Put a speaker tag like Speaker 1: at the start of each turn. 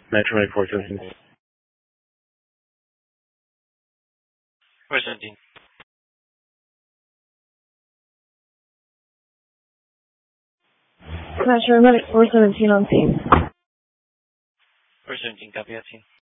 Speaker 1: Metro 417.
Speaker 2: 417.
Speaker 3: Metro Medic 417 on scene.
Speaker 2: 417, copy that scene.